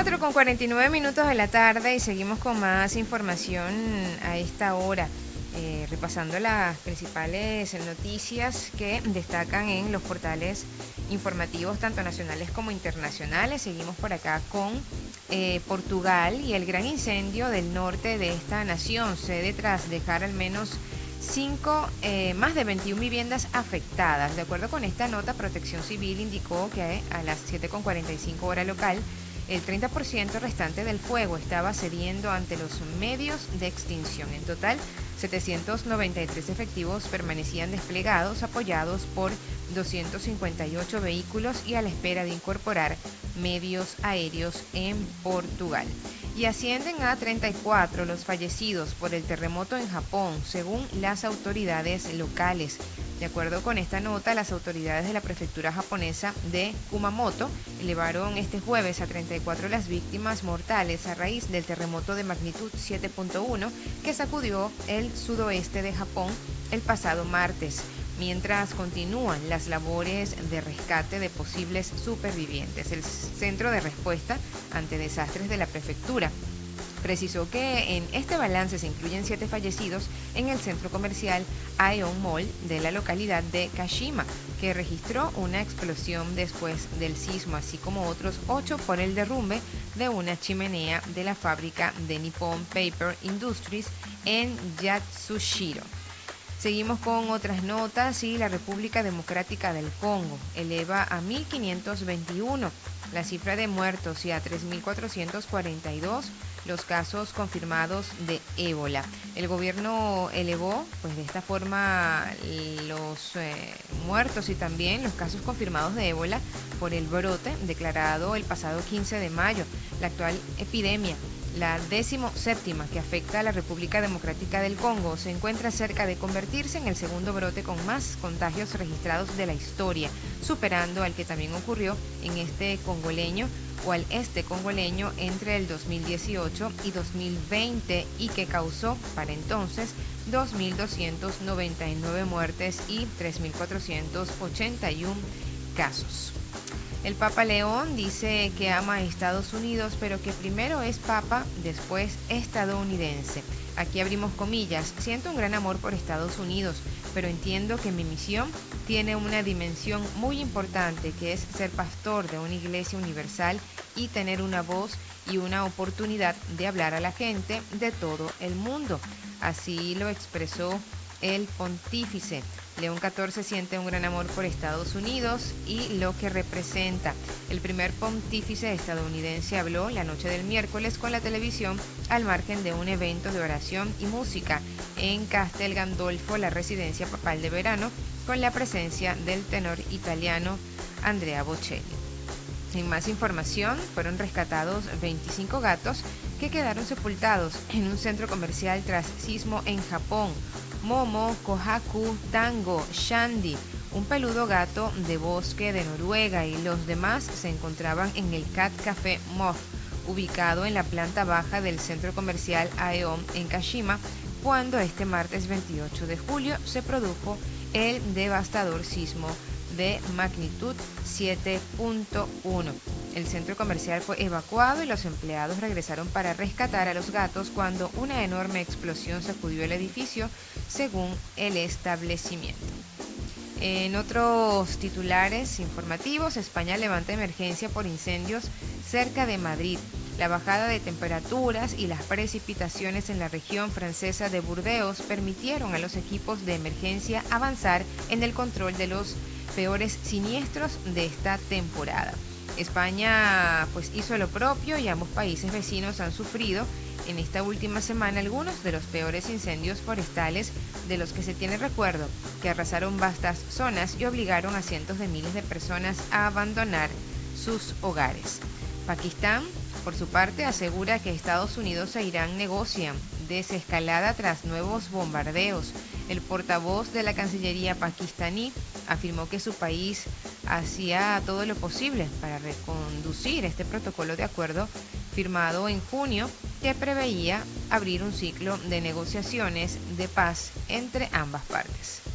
4:49 de la tarde y seguimos con más información a esta hora, repasando las principales noticias que destacan en los portales informativos tanto nacionales como internacionales. Seguimos por acá con Portugal y el gran incendio del norte de esta nación, cede tras dejar al menos más de 21 viviendas afectadas. De acuerdo con esta nota, Protección Civil indicó que a las 7:45 hora local, el 30% restante del fuego estaba cediendo ante los medios de extinción. En total, 793 efectivos permanecían desplegados, apoyados por 258 vehículos y a la espera de incorporar medios aéreos en Portugal. Y ascienden a 34 los fallecidos por el terremoto en Japón, según las autoridades locales. De acuerdo con esta nota, las autoridades de la prefectura japonesa de Kumamoto elevaron este jueves a 34 las víctimas mortales a raíz del terremoto de magnitud 7.1 que sacudió el sudoeste de Japón el pasado martes, mientras continúan las labores de rescate de posibles supervivientes. El Centro de Respuesta ante Desastres de la prefectura precisó que en este balance se incluyen 7 fallecidos en el centro comercial Aeon Mall de la localidad de Kashima, que registró una explosión después del sismo, así como otros 8 por el derrumbe de una chimenea de la fábrica de Nippon Paper Industries en Yatsushiro. Seguimos con otras notas y la República Democrática del Congo eleva a 1.521 la cifra de muertos y a 3.442 los casos confirmados de ébola. El gobierno elevó, pues de esta forma, los muertos y también los casos confirmados de ébola por el brote declarado el pasado 15 de mayo. La actual epidemia, la 17ª que afecta a la República Democrática del Congo, se encuentra cerca de convertirse en el segundo brote con más contagios registrados de la historia, superando al que también ocurrió en este congoleño entre el 2018 y 2020 y que causó para entonces 2.299 muertes y 3.481 casos. El Papa León dice que ama a Estados Unidos, pero que primero es papa, después estadounidense. Aquí abrimos comillas: siento un gran amor por Estados Unidos, pero entiendo que mi misión tiene una dimensión muy importante, que es ser pastor de una iglesia universal y tener una voz y una oportunidad de hablar a la gente de todo el mundo. Así lo expresó el pontífice. León XIV siente un gran amor por Estados Unidos y lo que representa. El primer pontífice estadounidense habló la noche del miércoles con la televisión al margen de un evento de oración y música en Castel Gandolfo, la residencia papal de verano, con la presencia del tenor italiano Andrea Bocelli. En más información, fueron rescatados 25 gatos que quedaron sepultados en un centro comercial tras sismo en Japón. Momo, Kohaku, Tango, Shandy, un peludo gato de bosque de Noruega, y los demás se encontraban en el Cat Café Moth, ubicado en la planta baja del centro comercial Aeon en Kashima, cuando este martes 28 de julio se produjo el devastador sismo de magnitud 7.1. El centro comercial fue evacuado y los empleados regresaron para rescatar a los gatos cuando una enorme explosión sacudió el edificio, según el establecimiento. En otros titulares informativos, España levanta emergencia por incendios cerca de Madrid. La bajada de temperaturas y las precipitaciones en la región francesa de Burdeos permitieron a los equipos de emergencia avanzar en el control de los peores siniestros de esta temporada. España pues hizo lo propio y ambos países vecinos han sufrido en esta última semana algunos de los peores incendios forestales de los que se tiene recuerdo, que arrasaron vastas zonas y obligaron a cientos de miles de personas a abandonar sus hogares. Pakistán, por su parte, asegura que Estados Unidos e Irán negocian desescalada tras nuevos bombardeos. El portavoz de la Cancillería pakistaní afirmó que su país hacía todo lo posible para reconducir este protocolo de acuerdo firmado en junio que preveía abrir un ciclo de negociaciones de paz entre ambas partes.